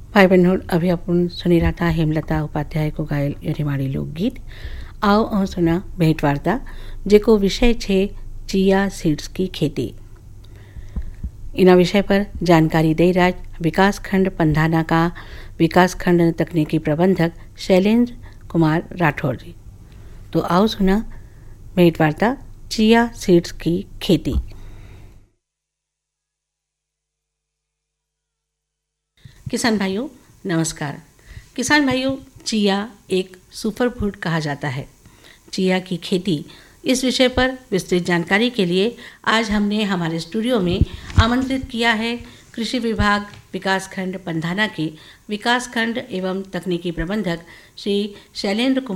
भाई बहनों, अभी अपन सुनी रहा था हेमलता उपाध्याय को गायल रिमाड़ी लोकगीत। आओ और सुना भेंट वार्ता जेको विषय छे चिया सीड्स की खेती। इना विषय पर जानकारी दे राज विकास खंड पंधाना का विकास खंड तकनीकी प्रबंधक शैलेंद्र कुमार राठौर जी। तो आओ सुना भेंट वार्ता चिया सीड्स की खेती। किसान भाइयों नमस्कार। किसान भाइयों, चिया एक सुपर फूड कहा जाता है। चिया की खेती इस विषय पर विस्तृत जानकारी के लिए आज हमने हमारे स्टूडियो में आमंत्रित किया है कृषि विभाग विकास खंड पंधाना के विकास खंड एवं तकनीकी प्रबंधक श्री शैलेंद्र कुमार